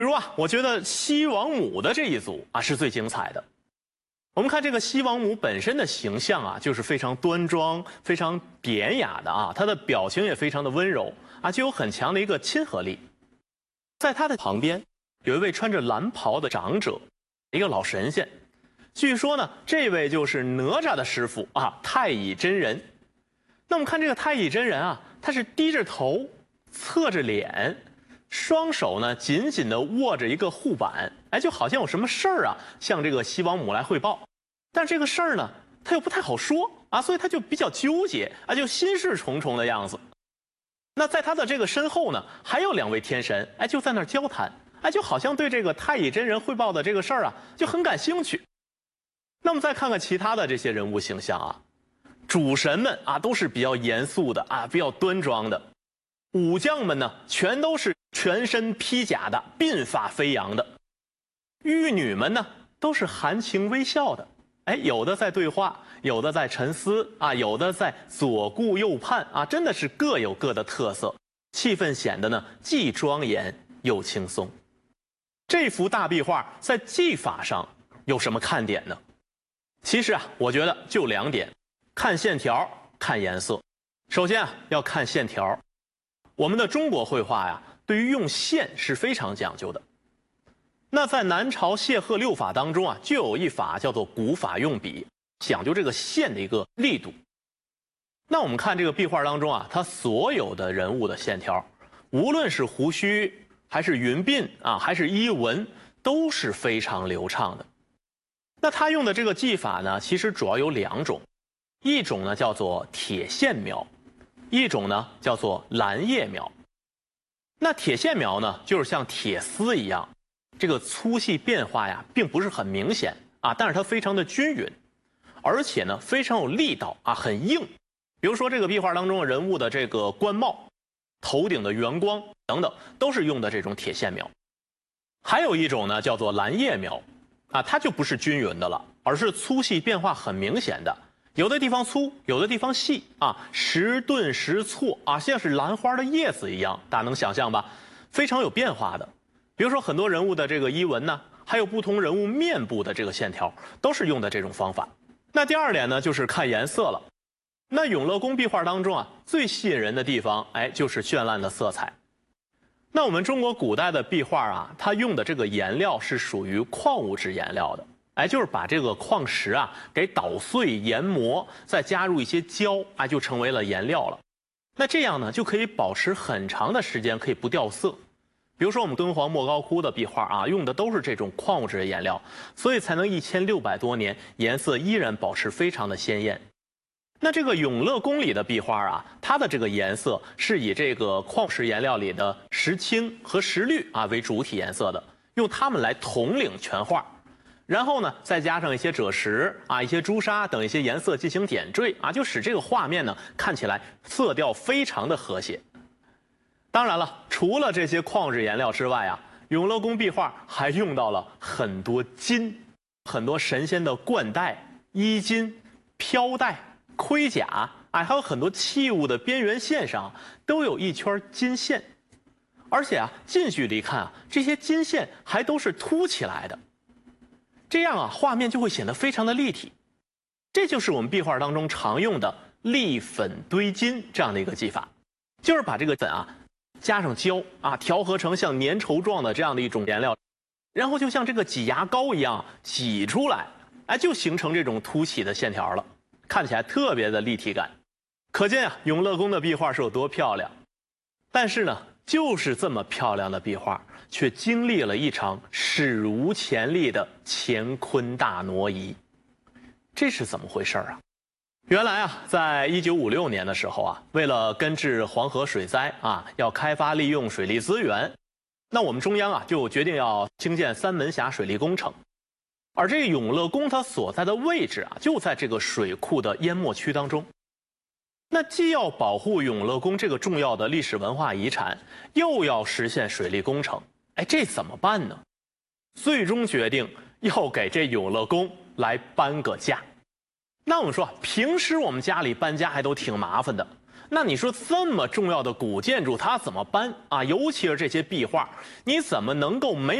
比如啊，我觉得西王母的这一组啊是最精彩的。我们看这个西王母本身的形象啊，就是非常端庄、非常典雅的啊，她的表情也非常的温柔啊，具有很强的一个亲和力。在她的旁边有一位穿着蓝袍的长者，一个老神仙。据说呢，这位就是哪吒的师傅啊，太乙真人。那我们看这个太乙真人啊，他是低着头，侧着脸，双手呢紧紧地握着一个护板，哎，就好像有什么事儿啊，向这个西王母来汇报。但这个事儿呢，他又不太好说啊，所以他就比较纠结啊，就心事重重的样子。那在他的这个身后呢，还有2位天神，哎，就在那儿交谈，哎，就好像对这个太乙真人汇报的这个事儿啊，就很感兴趣。那么再看看其他的这些人物形象啊，主神们啊都是比较严肃的啊，比较端庄的；武将们呢，全都是全身披甲的，鬓发飞扬的；玉女们呢，都是含情微笑的。哎，有的在对话，有的在沉思啊，有的在左顾右盼啊，真的是各有各的特色，气氛显得呢既庄严又轻松。这幅大壁画在技法上有什么看点呢？其实啊，我觉得就2点：看线条，看颜色。首先啊，要看线条。我们的中国绘画呀，对于用线是非常讲究的。那在南朝谢赫6法当中啊，就有一法叫做古法用笔，讲究这个线的一个力度。那我们看这个壁画当中啊，它所有的人物的线条，无论是胡须还是云鬓啊，还是衣纹，都是非常流畅的。那他用的这个技法呢，其实主要有2种，一种呢叫做铁线描，一种呢叫做蓝叶描。那铁线描呢，就是像铁丝一样，这个粗细变化呀，并不是很明显啊，但是它非常的均匀，而且呢非常有力道啊，很硬。比如说这个壁画当中人物的这个冠帽、头顶的圆光等等，都是用的这种铁线描。还有一种呢叫做蓝叶描。啊，它就不是均匀的了，而是粗细变化很明显的，有的地方粗，有的地方细啊，时顿时错啊，像是兰花的叶子一样，大家能想象吧？非常有变化的。比如说很多人物的这个衣纹呢，还有不同人物面部的这个线条，都是用的这种方法。那第2点呢，就是看颜色了。那永乐宫壁画当中啊，最吸引人的地方，哎，就是绚烂的色彩。那我们中国古代的壁画啊，它用的这个颜料是属于矿物质颜料的，哎，就是把这个矿石啊给捣碎研磨，再加入一些胶，哎，就成为了颜料了。那这样呢，就可以保持很长的时间，可以不掉色。比如说我们敦煌莫高窟的壁画啊，用的都是这种矿物质的颜料，所以才能1600多年颜色依然保持非常的鲜艳。那这个永乐宫里的壁画啊，它的这个颜色是以这个矿石颜料里的石青和石绿啊为主体颜色的，用它们来统领全画，然后呢再加上一些赭石啊、一些朱砂等一些颜色进行点缀啊，就使这个画面呢看起来色调非常的和谐。当然了，除了这些矿物质颜料之外啊，永乐宫壁画还用到了很多金，很多神仙的冠带、衣襟、飘带、盔甲，哎，还有很多器物的边缘线上都有一圈金线，而且啊，近距离看啊，这些金线还都是凸起来的，这样啊，画面就会显得非常的立体。这就是我们壁画当中常用的立粉堆金这样的一个技法，就是把这个粉啊加上胶啊，调和成像粘稠状的这样的一种颜料，然后就像这个挤牙膏一样挤出来，哎，就形成这种凸起的线条了。看起来特别的立体感，可见啊，永乐宫的壁画是有多漂亮。但是呢，就是这么漂亮的壁画，却经历了一场史无前例的乾坤大挪移。这是怎么回事啊？原来啊，在1956年的时候啊，为了根治黄河水灾啊，要开发利用水利资源，那我们中央啊就决定要兴建三门峡水利工程。而这个永乐宫它所在的位置啊，就在这个水库的淹没区当中。那既要保护永乐宫这个重要的历史文化遗产，又要实现水利工程，哎，这怎么办呢？最终决定要给这永乐宫来搬个家。那我们说，平时我们家里搬家还都挺麻烦的， 那你说这么重要的古建筑它怎么搬啊？尤其是这些壁画，你怎么能够没